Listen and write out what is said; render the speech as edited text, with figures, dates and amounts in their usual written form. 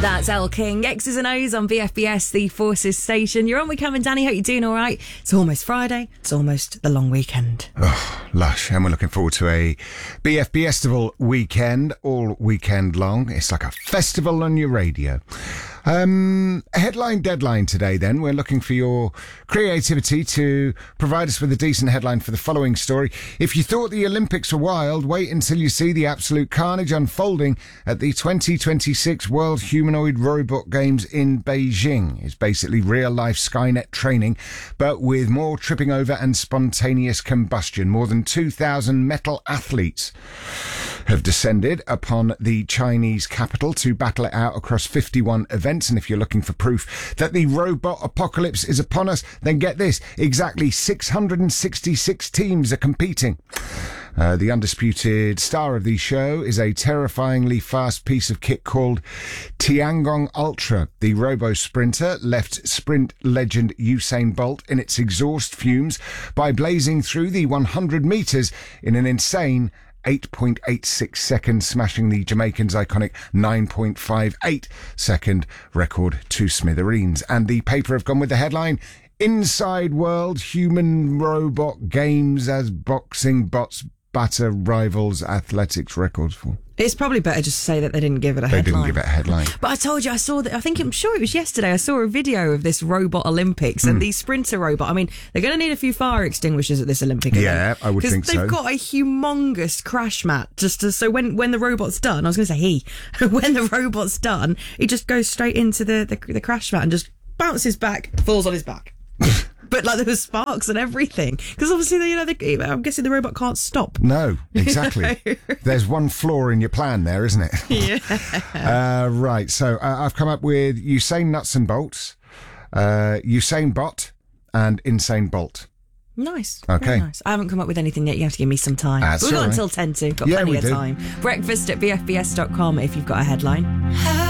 That's Elle King. X's and O's on BFBS, the Forces station. You're on with Cam and Danny. Hope you're doing all right. It's almost Friday. It's almost the long weekend. Oh, lush. And we're looking forward to a BFBestival weekend, all weekend long. It's like a festival on your radio. Headline deadline today then. We're looking for your creativity to provide us with a decent headline for the following story. If you thought the Olympics were wild, wait until you see the absolute carnage unfolding at the 2026 World Humanoid Robot Games in Beijing. It's basically real-life Skynet training, but with more tripping over and spontaneous combustion. More than 2,000 metal athletes have descended upon the Chinese capital to battle it out across 51 events. And if you're looking for proof that the robot apocalypse is upon us, then get this, exactly 666 teams are competing. The undisputed star of the show is a terrifyingly fast piece of kit called Tiangong Ultra. The robo-sprinter left sprint legend Usain Bolt in its exhaust fumes by blazing through the 100 metres in an insane 8.86 seconds, smashing the Jamaicans' iconic 9.58 second record to smithereens. And the paper have gone with the headline, Inside World Human Robot Games as Boxing Bots Batter Rivals Athletics Records for. It's probably better just to say that they didn't give it a headline. They didn't give it a headline. But I told you, I saw that, I'm sure it was yesterday, I saw a video of this robot Olympics and the sprinter robot. I mean, they're going to need a few fire extinguishers at this Olympic event. Yeah, I would think so. Because they've got a humongous crash mat so when the robot's done, I was going to say when the robot's done, he just goes straight into the crash mat and just bounces back, falls on his back. But like there was sparks and everything, because obviously I'm guessing the robot can't stop. No, exactly. There's one flaw in your plan there, isn't it? Yeah. Right. So I've come up with Usain Nuts and Bolts, Usain Bot, and Insane Bolt. Nice. Okay. Very nice. I haven't come up with anything yet. You have to give me some time. That's We've got all right. until 10 to. Got plenty of time. Breakfast at bfbs.com if you've got a headline.